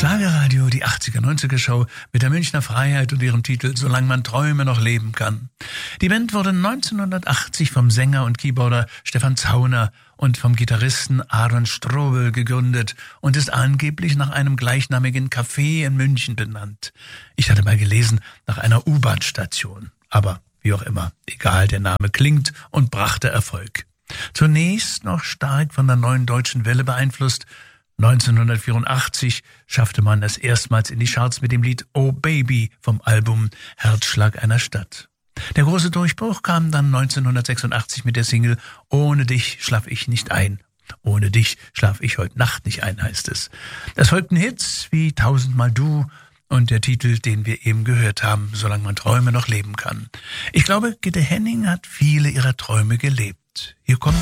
Schlagerradio, die 80er, 90er Show mit der Münchner Freiheit und ihrem Titel Solange man Träume noch leben kann. Die Band wurde 1980 vom Sänger und Keyboarder Stefan Zauner und vom Gitarristen Aaron Strobel gegründet und ist angeblich nach einem gleichnamigen Café in München benannt. Ich hatte mal gelesen, nach einer U-Bahn-Station. Aber wie auch immer, egal, der Name klingt und brachte Erfolg. Zunächst noch stark von der Neuen Deutschen Welle beeinflusst, 1984 schaffte man es erstmals in die Charts mit dem Lied Oh Baby vom Album Herzschlag einer Stadt. Der große Durchbruch kam dann 1986 mit der Single Ohne dich schlaf ich nicht ein. Ohne dich schlaf ich heute Nacht nicht ein, heißt es. Es folgten Hits wie Tausendmal du und der Titel, den wir eben gehört haben, Solange man Träume noch leben kann. Ich glaube, Gitte Henning hat viele ihrer Träume gelebt. Hier kommt